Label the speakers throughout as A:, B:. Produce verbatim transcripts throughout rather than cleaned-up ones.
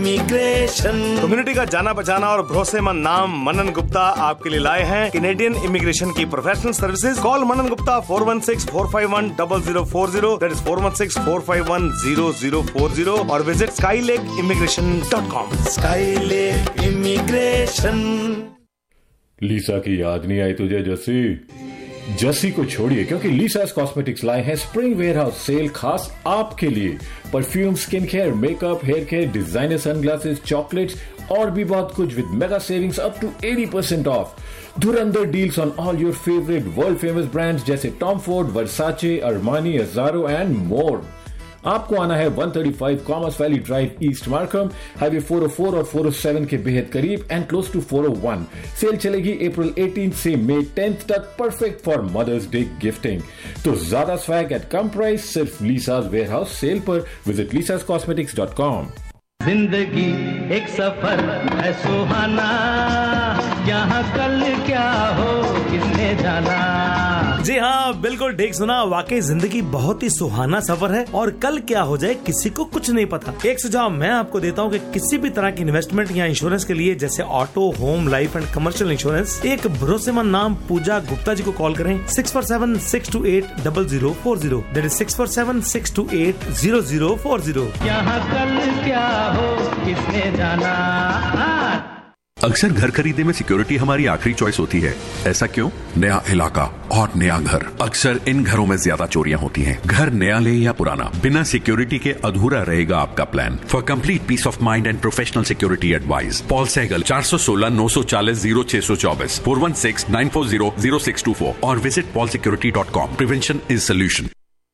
A: Immigration community का जाना पहचाना और भरोसेमंद नाम मनन गुप्ता आपके लिए लाए हैं कैनेडियन इमिग्रेशन की professional services. Call Manan Gupta four one six four five one double zero four zero, that is four one six four five one zero zero four zero, और visit Skylake immigration dot com. Skylake immigration.
B: लीसा की याद नहीं आई तुझे जस्सी? जस्सी को छोड़िए, क्योंकि लीसास cosmetics लाए हैं स्प्रिंग वेयरहाउस सेल खास आपके लिए। Perfume, skin care, makeup, hair care, designer sunglasses, chocolates और भी बहुत कुछ with mega savings up to eighty percent of. Dhurandhar deals on all your favourite world famous brands जैसे Tom Ford, Versace, Armani, अजारो and more. आपको आना है one thirty five commerce valley drive, east Markham, highway four O four और four O seven के बेहद करीब and close to four O one. Cell चलेगी April eighteen से मई टेंथ तक, perfect for mothers day gifting. तो ज्यादा swag eight कम price सिर्फ लीसास वेयरहाउस सेल पर। Visit लीसास cosmetics dot com.
C: जिंदगी एक सफर है सुहाना, यहाँ कल क्या हो किसने जाना।
A: जी हाँ, बिल्कुल ठीक सुना। वाकई जिंदगी बहुत ही सुहाना सफर है और कल क्या हो जाए किसी को कुछ नहीं पता। एक सुझाव मैं आपको देता हूँ कि किसी भी तरह की इन्वेस्टमेंट या इंश्योरेंस के लिए, जैसे auto, home, life and commercial insurance, एक भरोसेमंद नाम पूजा गुप्ता जी को कॉल करें। Six four seven six to eight double zero four zero, that is six four seven six to eight zero zero four zero.
C: यहाँ कल क्या हो किसने जाना।
D: अक्सर घर खरीदने में सिक्योरिटी हमारी आखिरी चॉइस होती है। ऐसा क्यों? नया इलाका और नया घर। अक्सर इन घरों में ज्यादा चोरियां होती हैं। घर नया ले या पुराना, बिना सिक्योरिटी के अधूरा रहेगा आपका plan. For complete piece of mind and professional security advice, Paul Sehgal, चार सौ सोलह नौ सौ चालीस जीरो छह सौ चौबीस, four one six nine four zero zero six to four और visit Paul security dot com. Prevention is solution.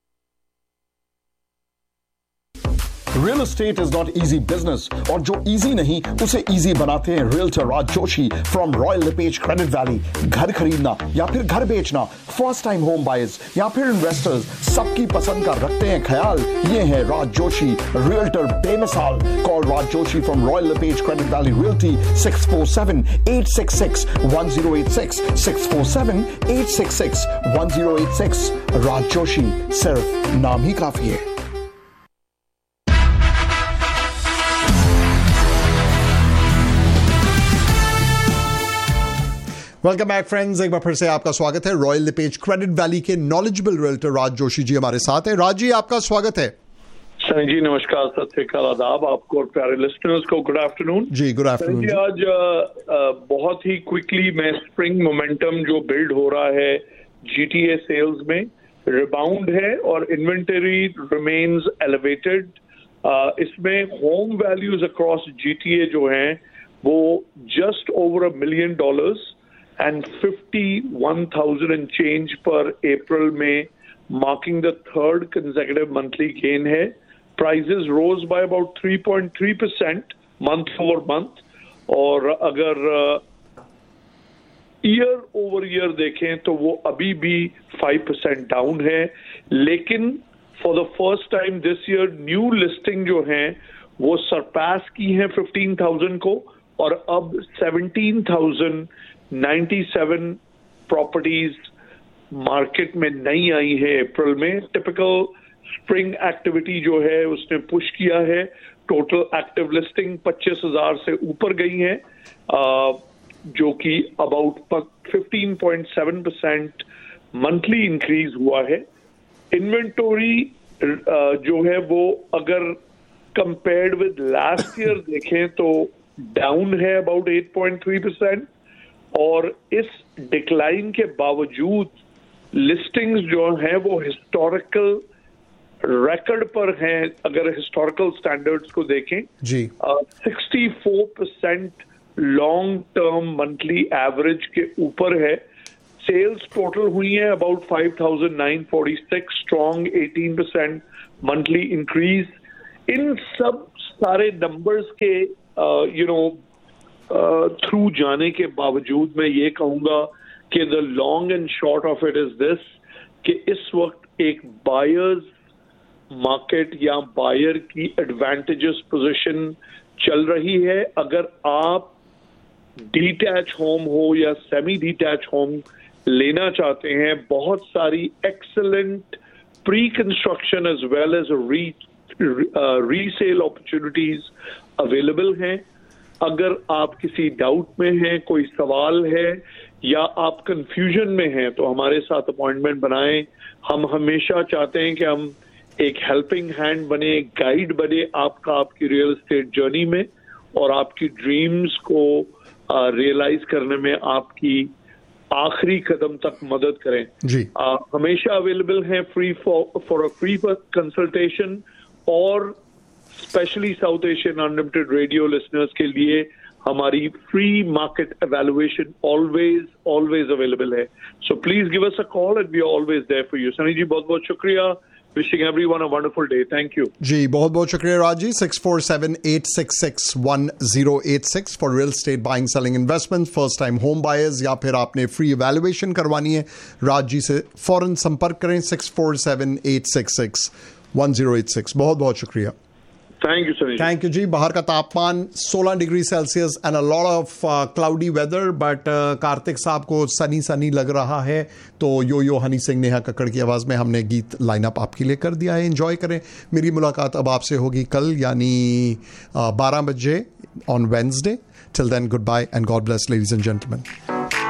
E: Real estate is not easy business, और जो इजी नहीं उसे इजी बनाते हैं realtor Raj Joshi from royal lipase credit valley. घर खरीदना या फिर घर बेचना, फर्स्ट टाइम होम बायर्स या फिर इन्वेस्टर्स, सबकी पसंद का रखते हैं ख्याल। ये है राज जोशी, रियल्टर बेमिसाल। Call Raj Joshi from royal lipase credit valley realty six four seven eight six six one zero eight six, six four seven eight six six one zero eight six. राज जोशी, सिर्फ नाम ही काफी है। वेलकम बैक फ्रेंड्स, एक बार फिर से आपका स्वागत है। रॉयल लिपेज क्रेडिट वैली के नॉलेजेबल रियल्टर राज जोशी जी हमारे साथ है। राज जी, आपका स्वागत है।
F: सनी जी नमस्कार, सत श्री अकाल, आदाब आपको और प्यारे लिसनर्स को। गुड आफ्टरनून
E: जी। गुड आफ्टरनून
F: जी। आज आ, आ, बहुत ही क्विकली मैं स्प्रिंग मोमेंटम जो बिल्ड हो रहा है जीटीए सेल्स में, रिबाउंड है और इन्वेंटरी रिमेन्स एलिवेटेड। इसमें होम वैल्यूज अक्रॉस जीटीए जो हैं वो just over a million dollars and fifty-one thousand and change per April में, marking the third consecutive monthly gain है। Prices rose by about three point three percent month over month, और अगर year over year देखें तो वो अभी भी five percent down है। लेकिन for the first time this year new listing जो हैं वो सरपास की हैं fifteen thousand को, और अब seventeen thousand ninety-seven properties market में नई आई है अप्रैल में। टिपिकल स्प्रिंग एक्टिविटी जो है उसने पुश किया है। टोटल एक्टिव लिस्टिंग पच्चीस हजार से ऊपर गई है, जो कि about fifteen point seven percent monthly increase हुआ है। इन्वेंटोरी जो है वो अगर कंपेयर्ड विद लास्ट ईयर देखें तो डाउन है about eight point three percent, और इस डिक्लाइन के बावजूद लिस्टिंग्स जो हैं वो हिस्टोरिकल रिकॉर्ड पर हैं। अगर हिस्टोरिकल स्टैंडर्ड्स को देखें जी, sixty four percent long term monthly average के ऊपर है। सेल्स टोटल हुई है about five thousand nine forty six, strong eighteen percent monthly increase. इन सब सारे नंबर्स के यू नो थ्रू uh, जाने के बावजूद मैं ये कहूंगा कि the long and short of it is this, कि इस वक्त एक बायर्स मार्केट या बायर की एडवांटेजेस पोजीशन चल रही है। अगर आप डिटैच होम हो या सेमी डिटैच होम लेना चाहते हैं, बहुत सारी excellent pre construction as well as री रीसेल अपॉर्चुनिटीज अवेलेबल हैं। अगर आप किसी डाउट में हैं, कोई सवाल है या आप कंफ्यूजन में हैं, तो हमारे साथ अपॉइंटमेंट बनाएं। हम हमेशा चाहते हैं कि हम एक हेल्पिंग हैंड बने, गाइड बने आपका आपकी रियल एस्टेट जर्नी में, और आपकी ड्रीम्स को रियलाइज uh, करने में आपकी आखिरी कदम तक मदद करें
G: जी।
F: uh, हमेशा अवेलेबल हैं free for for a free consultation, और specially south Asian unlimited radio listeners के लिए हमारी free market evaluation always always available है। So please give us a call and we are always there for you. Sunny जी, बहुत बहुत शुक्रिया। Wishing everyone a wonderful day. Thank you.
G: जी, बहुत बहुत शुक्रिया Raj ji. Six four seven eight six six one zero eight six for real estate buying selling investment, first time home buyers, या फिर आपने free evaluation करवानी है, राज जी से फौरन संपर्क करें। Six four seven eight six six one zero eight six. बहुत बहुत शुक्रिया।
F: Thank you sir.
G: Thank you जी। बाहर का तापमान सोलह degree Celsius and a lot of cloudy weather, but Kartik साहब को सनी सनी लग रहा है। तो यो यो हनी सिंह, नेहा कक्कड़ की आवाज़ में हमने गीत लाइनअप आपके लिए कर दिया है। एंजॉय करें। मेरी मुलाकात अब आपसे होगी कल, यानी बारह बजे on Wednesday. Till then, good bye and God bless ladies and gentleman.